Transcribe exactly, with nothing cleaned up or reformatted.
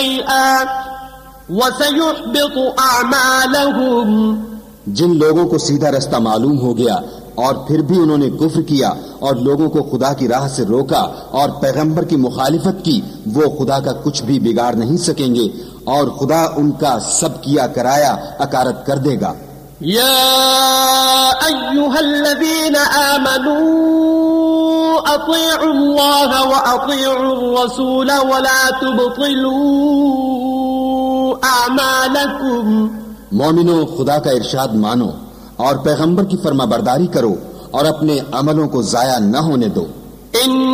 वसयुहबितु अअमालहुम, जिन लोगों को सीधा रास्ता मालूम हो गया और फिर भी उन्होंने कुफ्र किया और लोगों को खुदा की राह से रोका और पैगंबर की मुखालिफत की, वो खुदा का कुछ भी बिगाड़ नहीं सकेंगे और खुदा उनका सब किया कराया अकारत कर देगा। या अय्युहल्लज़ीना आमनू अतीउल्लाह व अतीउर रसूल व ला तुबतिलू अमालकुम, मोमिनो खुदा का इरशाद मानो और पैगंबर की फरमाबरदारी करो और अपने अमलों को जाया न होने दो।